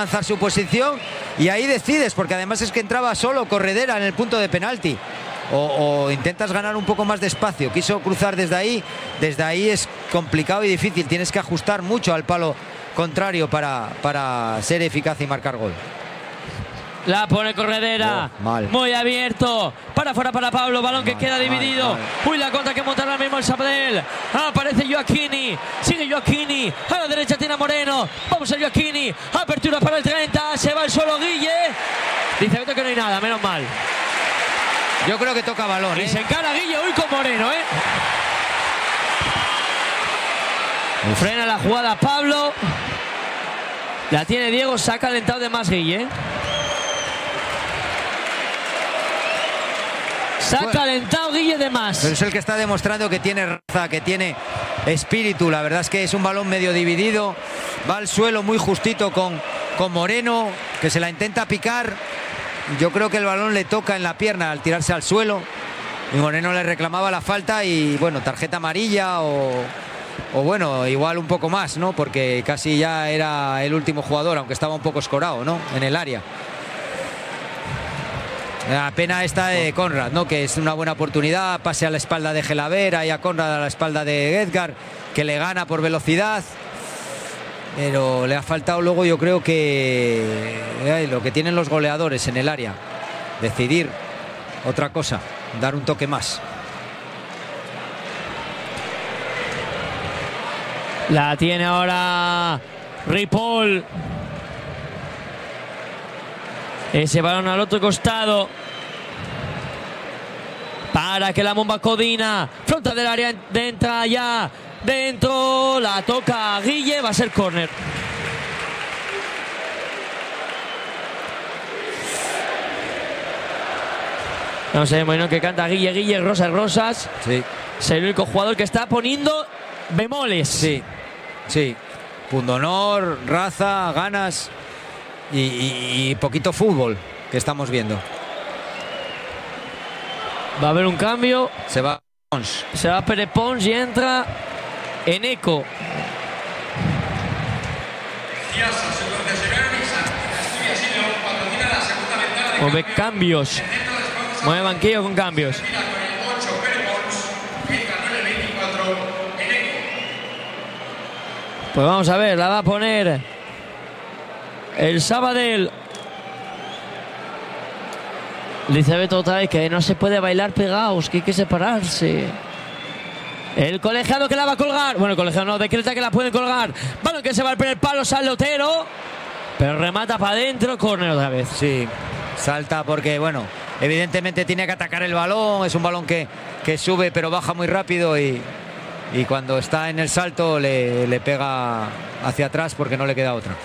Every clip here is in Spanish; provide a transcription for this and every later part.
avanzar su posición y ahí decides, porque además es que entraba solo Corredera en el punto de penalti. O intentas ganar un poco más de espacio. Quiso cruzar desde ahí es complicado y difícil, tienes que ajustar mucho al palo contrario para ser eficaz y marcar gol. La pone Corredera, muy abierto, para afuera para Pablo, balón que queda dividido. Uy, la contra que monta ahora mismo el Sabadell. Aparece Joaquini, sigue Joaquini, a la derecha tiene a Moreno, vamos a Joaquini, apertura para el 30, se va el solo Guille. Dice Beto que no hay nada, menos mal. Yo creo que toca balón, y se encara Guille hoy con Moreno, Frena la jugada Pablo. La tiene Diego, se ha calentado de más Guille, Se ha calentado Guille de más. Pero es el que está demostrando que tiene raza, que tiene espíritu. La verdad es que es un balón medio dividido. Va al suelo muy justito con Moreno, que se la intenta picar. Yo creo que el balón le toca en la pierna al tirarse al suelo. Y Moreno le reclamaba la falta y, bueno, tarjeta amarilla o bueno, igual un poco más, ¿no? Porque casi ya era el último jugador, aunque estaba un poco escorado, ¿no? En el área. La pena esta de Conrad, ¿no? Que es una buena oportunidad, pase a la espalda de Gelavera y a Conrad a la espalda de Edgar, que le gana por velocidad, pero le ha faltado luego, yo creo que lo que tienen los goleadores en el área, decidir otra cosa, dar un toque más. La tiene ahora Ripoll. Ese balón al otro costado para que la bomba Codina, frontal del área, entra ya dentro, la toca Guille, va a ser córner. No sé, bueno, que canta Guille, Rosas. Sí. Es el único jugador que está poniendo bemoles. Sí. Pundonor, raza, ganas y poquito fútbol que estamos viendo. Va a haber un cambio. Se va Pons. Se va Pere Pons y entra Eneco. Mueve cambios. Mueve banquillo con cambios. Pues vamos a ver, la va a poner el Sabadell. Dice Beto otra vez que no se puede bailar pegados, que hay que separarse. El colegiado que la va a colgar. Bueno, el colegiado no, decreta que la pueden colgar. Balón que se va al primer palo, sale Otero, pero remata para adentro, córner otra vez. Sí, salta porque, bueno, evidentemente tiene que atacar el balón. Es un balón que sube pero baja muy rápido y cuando está en el salto le pega hacia atrás porque no le queda otra.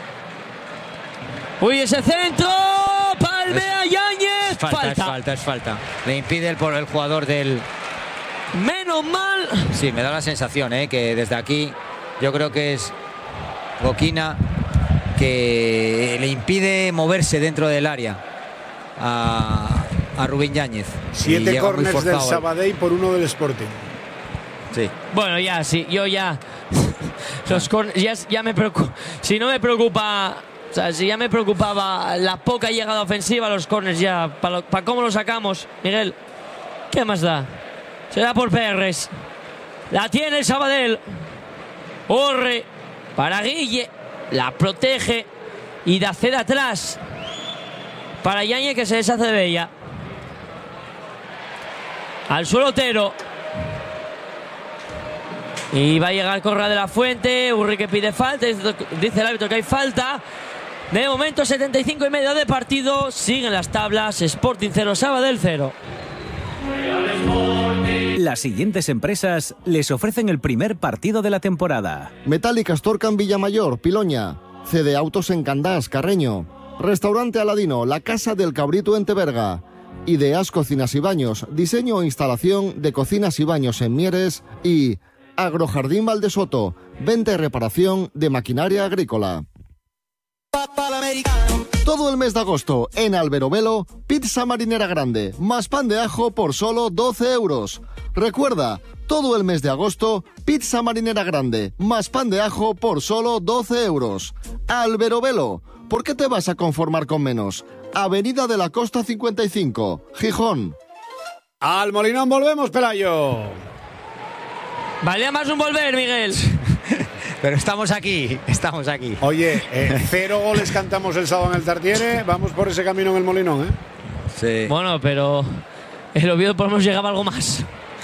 Uy, ese centro, palmea Yáñez. Es falta. Le impide el jugador del... Menos mal. Sí, me da la sensación, que desde aquí yo creo que es Boquina que le impide moverse dentro del área a Rubén Yáñez. 7 córners del Sabadell por 1 del Sporting. Sí. Bueno, ya, sí, yo ya... Los corners, ya me preocupa. Si no me preocupa... O sea, si ya me preocupaba la poca llegada ofensiva, los corners ya... Para cómo lo sacamos, Miguel, ¿qué más da? Será por Perres. La tiene el Sabadell. Corre para Guille. La protege. Y da ceda atrás para Yáñez, que se deshace de Bella. Al suelo Otero. Y va a llegar Correa de la Fuente. Urri que pide falta. Dice el árbitro que hay falta. De momento 75,5 de partido. Siguen las tablas. Sporting 0, Sabadell 0. Las siguientes empresas les ofrecen el primer partido de la temporada. Metallic Astorcan Villamayor, Piloña. CD Autos en Candás, Carreño. Restaurante Aladino, La Casa del Cabrito en Teberga. Ideas Cocinas y Baños, diseño e instalación de cocinas y baños en Mieres. Y Agrojardín Valdesoto, venta y reparación de maquinaria agrícola. Todo el mes de agosto en Alberobelo, pizza marinera grande, más pan de ajo por solo 12 euros. Recuerda, todo el mes de agosto, pizza marinera grande, más pan de ajo por solo 12 euros. Alberobelo, ¿Por qué te vas a conformar con menos? Avenida de la Costa 55, Gijón. Al Molinón volvemos, Pelayo. Valía más un volver, Miguel. Pero estamos aquí. Oye, 0 goles cantamos el sábado en el Tartiere. Vamos por ese camino en el Molinón, ¿eh? Sí. Bueno, pero el Oviedo por lo menos llegaba algo más.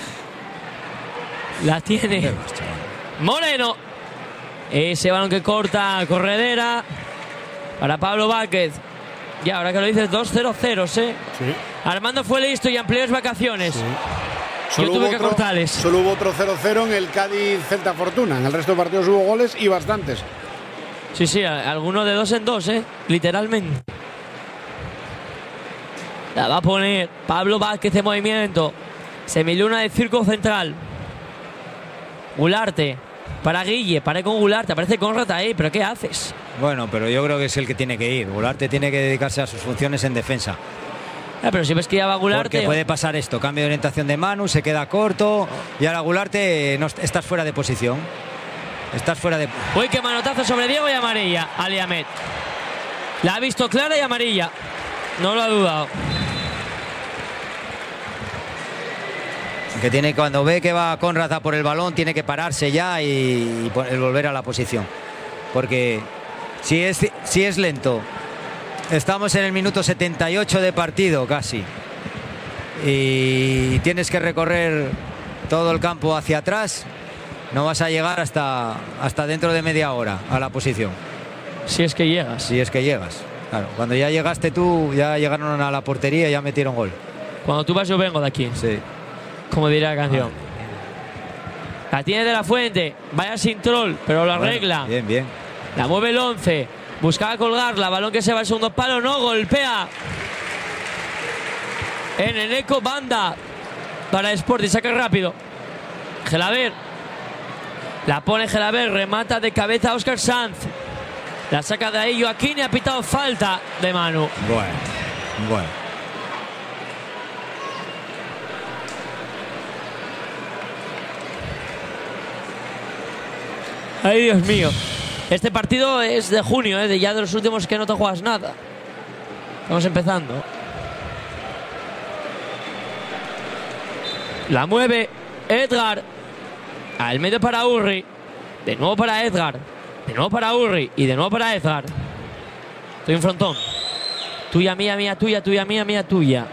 La tiene Moreno. Ese balón que corta Corredera para Pablo Vázquez. Y ahora que lo dices, 2-0-0, ¿eh? Sí. Armando fue listo y amplió las vacaciones. Sí. Yo tuve que cortarles. Solo hubo otro 0-0 en el Cádiz-Celta Fortuna. En el resto de partidos hubo goles y bastantes. Sí, alguno de 2 en 2, literalmente. La va a poner Pablo Vázquez en movimiento. Semiluna del círculo central. Gularte para Guille, para con Gularte. Aparece Conrad ahí, pero ¿qué haces? Bueno, pero yo creo que es el que tiene que ir. Gularte tiene que dedicarse a sus funciones en defensa. Pero si ves que ya va Gularte. Porque puede pasar esto, cambio de orientación de Manu, se queda corto y ahora Gularte estás fuera de posición. Uy, qué manotazo sobre Diego y amarilla. Ali Ahmed. La ha visto clara y amarilla. No lo ha dudado. Que cuando ve que va Conrad a por el balón, tiene que pararse ya y volver a la posición. Porque si es lento, estamos en el minuto 78 de partido casi. Y tienes que recorrer todo el campo hacia atrás, no vas a llegar hasta dentro de media hora a la posición. Si es que llegas. Claro, cuando ya llegaste tú, ya llegaron a la portería y ya metieron gol. Cuando tú vas, yo vengo de aquí. Sí. Como dirá la canción. La tiene De La Fuente. Vaya sin troll, pero lo arregla. Bueno, bien. La mueve el 11. Buscaba colgarla. Balón que se va al segundo palo. No, golpea. En el eco, banda para Sporting. Saca rápido. Gelaber. La pone Gelaber. Remata de cabeza a Óscar Sanz. La saca de ahí Joaquín y ha pitado falta de Manu. Bueno. Ay, Dios mío. Este partido es de junio, ya de los últimos que no te juegas nada. Estamos empezando. La mueve Edgar. Al medio para Urri. De nuevo para Edgar. De nuevo para Urri. Y de nuevo para Edgar. Estoy en frontón. Tuya, mía, mía, tuya. Tuya, mía, mía, tuya.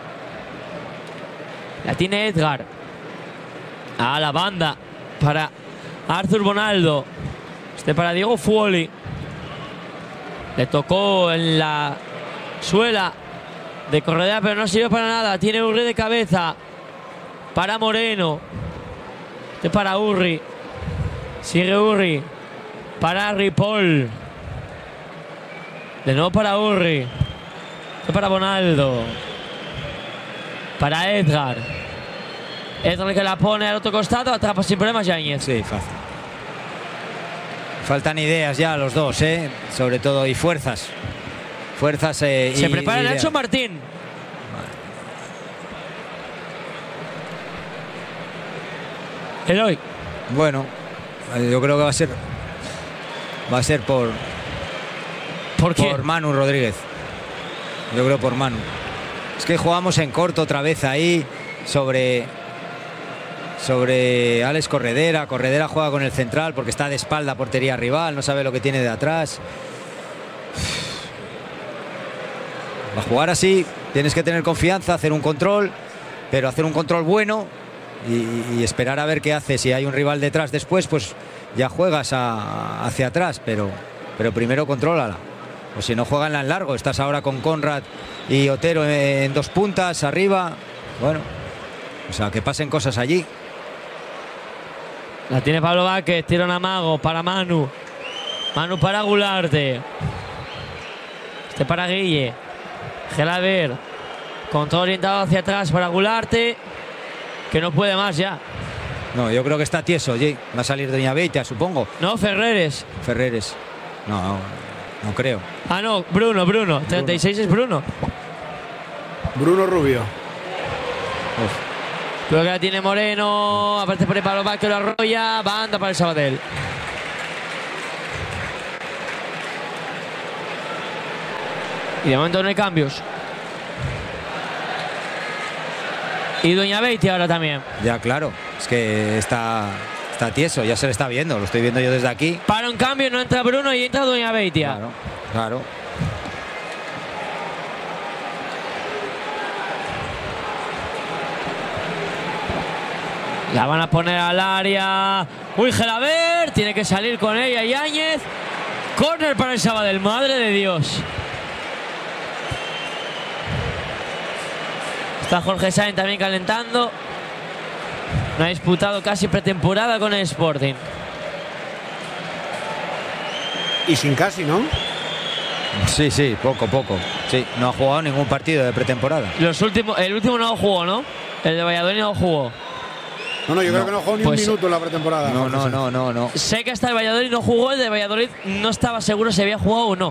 La tiene Edgar. A la banda para Arthur Bonaldo. Para Diego Fuoli. Le tocó en la suela de Corredera, pero no sirve para nada. Tiene Urri de cabeza. Para Moreno. Para Urri. Sigue Urri. Para Ripoll. De nuevo para Urri. Para Bonaldo. Para Edgar. Edgar que la pone al otro costado. Atrapa sin problemas Yáñez. Sí, fácil. Faltan ideas ya los dos, sobre todo, y fuerzas. Se prepara Nacho Martín. Eloy. Bueno, yo creo que va a ser por Manu Rodríguez. Yo creo por Manu. Es que jugamos en corto otra vez ahí sobre Alex Corredera. Corredera juega con el central porque está de espalda a portería rival, no sabe lo que tiene de atrás. A jugar así tienes que tener confianza, hacer un control, pero hacer un control bueno y esperar a ver qué hace. Si hay un rival detrás después, pues ya juegas hacia atrás, pero primero contrólala. O si no, juegan en largo. Estás ahora con Conrad y Otero en dos puntas arriba. Bueno, o sea, que pasen cosas allí. La tiene Pablo Vázquez, tira un amago para Manu. Manu para Gularte. Para Guille. Gelaber. Control orientado hacia atrás para Gularte. Que no puede más ya. No, yo creo que está tieso. Va a salir Doña Beitia, supongo. No, Ferreres. No creo. Ah, no, Bruno. 36 es Bruno. Bruno Rubio. Luego que la tiene Moreno. Aparte por el Pablo Vázquez, lo arrolla. Banda para el Sabadell. Y de momento no hay cambios. Y Doña Beiti ahora también. Ya, claro. Es que está tieso, ya se le está viendo. Lo estoy viendo yo desde aquí. Para un cambio, no entra Bruno y entra Doña Beitia. Claro, claro. La van a poner al área. Uy, Gelabert. Tiene que salir con ella Yáñez. Córner para el Sabadell. Madre de Dios. Está Jorge Sáenz también calentando. No ha disputado casi pretemporada con el Sporting. Y sin casi, ¿no? Sí, sí, poco. Sí, no ha jugado ningún partido de pretemporada. El último no lo jugó, ¿no? El de Valladolid no lo jugó. No, yo creo que no jugó ni Pues, un minuto en la pretemporada. No. Sé que hasta el Valladolid no jugó. El de Valladolid no estaba seguro si había jugado o no.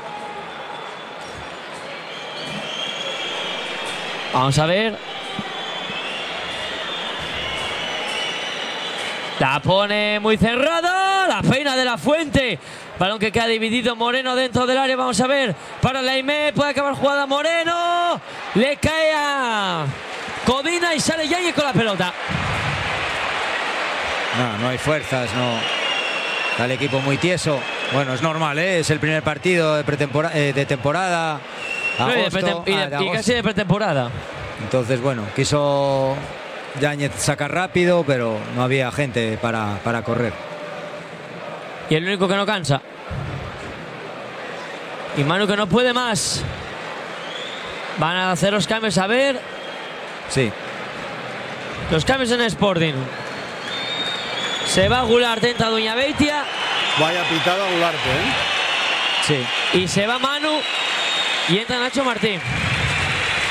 Vamos a ver. La pone muy cerrada. La peina de la Fuente. Balón que queda dividido. Moreno dentro del área. Vamos a ver. Para Laimé. Puede acabar jugada Moreno. Le cae a Codina y sale Yáñez con la pelota. No hay fuerzas, no. Está el equipo muy tieso. Bueno, es normal, ¿eh? Es el primer partido de temporada. Agosto, y casi de pretemporada. Entonces, bueno, quiso Yáñez sacar rápido, pero no había gente para correr. Y el único que no cansa. Y Manu que no puede más. Van a hacer los cambios, a ver. Sí. Los cambios en Sporting. Se va Goulart, entra Doña Beitia. Vaya pitado a Goulart, ¿eh? Sí. Y se va Manu y entra Nacho Martín.